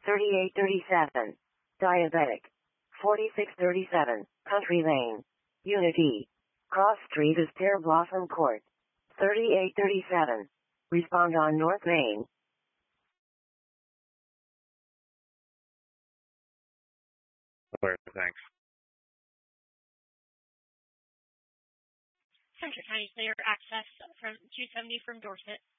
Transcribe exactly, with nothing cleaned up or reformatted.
thirty-eight thirty-seven. Diabetic. forty-six thirty-seven. Country Lane. Unity. Cross Street is Pear Blossom Court. thirty-eight thirty-seven. Respond on North Main. Clear, thanks. Central County Clear access from two seventy from Dorset.